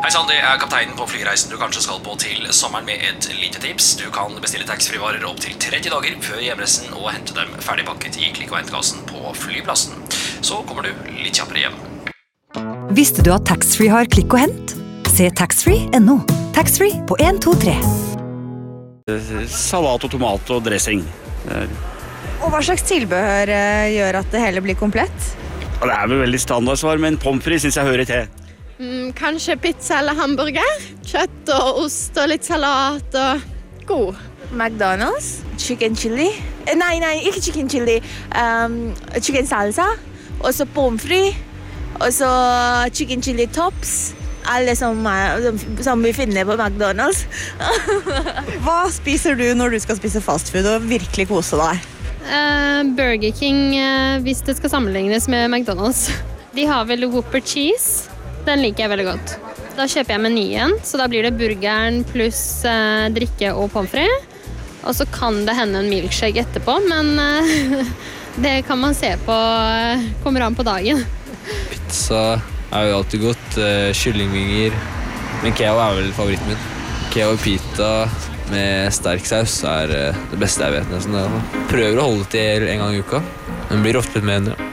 Hei sann, det kapteinen på flyreisen du kanskje skal på til sommeren med et lite tips. Du kan bestille taxfree-varer opp til 30 dager før hjemreisen og hente dem ferdigpakket i klikk- og hentkassen på flyplassen. Så kommer du litt kjappere hjem. Visste du at taxfree har klikk og hent? Se taxfree.no. Taxfree på 1, 2, 3. Salat og tomat og dressing. Og hva slags tilbehør gjør at det hele blir komplett? Og det vel veldig standardsvar, men pommes frites synes jeg hører til. Kanskje pizza eller hamburger. Kjøtt og ost og litt salat og god. McDonald's, chicken chili. Nei, ikke chicken chili. Chicken salsa, og så pommes frites, og så chicken chili tops. Alle som vi finner på McDonald's. Hva spiser du når du skal spise fastfood og virkelig kose deg? Burger King, hvis det skal sammenlignes med McDonald's. De har vel Whopper cheese. Den liker jeg veldig godt. Da kjøper jeg menyen, så da blir det burgeren pluss drikke og pommes frites. Og så kan det hende en milkshake etterpå, men det kan man se på, kommer an på dagen. Pizza jo alltid godt, kyllingvinger, men kebab vel favoritten min. Kebab og pita med sterk saus det beste jeg vet nesten. Prøver å holde til en gang i uka, men blir ofte litt mer enn det.